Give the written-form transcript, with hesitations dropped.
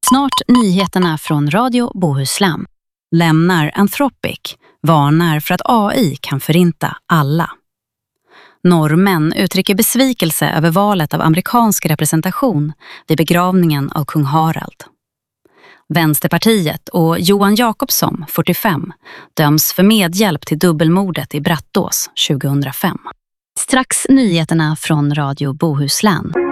Snart nyheterna från Radio Bohuslän. Lämnar Anthropic, varnar för att AI kan förinta alla. Norrmän uttrycker besvikelse över valet av amerikansk representation vid begravningen av kung Harald. Vänsterpartiet och Johan Jakobsson, 45, döms för medhjälp till dubbelmordet i Brattås 2005. Strax nyheterna från Radio Bohuslän.